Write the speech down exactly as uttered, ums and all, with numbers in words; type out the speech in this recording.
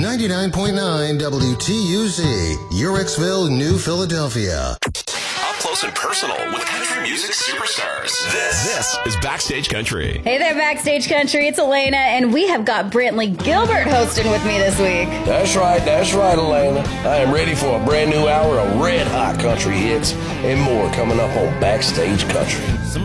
ninety-nine point nine W T U Z, Uhrichsville, New Philadelphia. Up close and personal with country music superstars. This, this is Backstage Country. Hey there, Backstage Country. It's Elena, and we have got Brantley Gilbert hosting with me this week. That's right, that's right, Elena. I am ready for a brand new hour of red hot country hits and more coming up on Backstage Country.